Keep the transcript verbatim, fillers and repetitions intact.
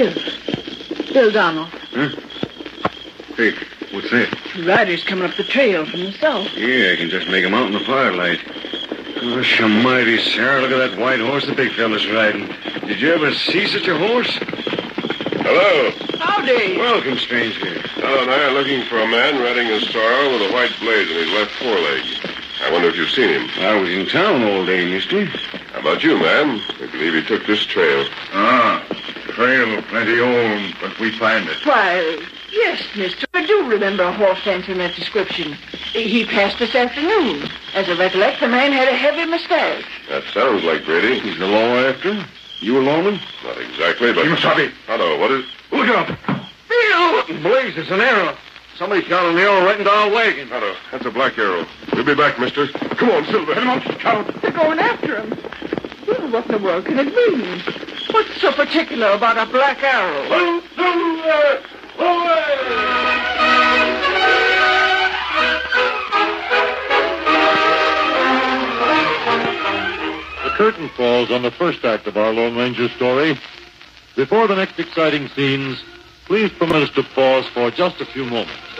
Bill. Bill Donald. Huh? Hey, what's that? The rider's coming up the trail from the south. Yeah, I can just make him out in the firelight. Gosh almighty, Sarah, look at that white horse the big fella's riding. Did you ever see such a horse? Hello. Howdy. Welcome, stranger. Hal and I are looking for a man riding a sorrel with a white blaze on his left foreleg. I wonder if you've seen him. I was in town all day, mister. How about you, man? I believe he took this trail. Ah, trail plenty old, but we find it. Why, yes, mister. I do remember a horse answering that description. He passed this afternoon. As I recollect, the man had a heavy mustache. That sounds like Brady. He's the law after? You a lawman? Not exactly, but... Kimasabi. Hello, what is... Look out! Bill! Blaze, it's an arrow. Somebody shot an arrow right into our wagon. Hello, that's a black arrow. We'll be back, mister. Come on, Silver. Get him up, Scout. They're going after him. Well, what in the world can it mean? What's so particular about a black arrow? Silver! The curtain falls on the first act of our Lone Ranger story. Before the next exciting scenes, please permit us to pause for just a few moments.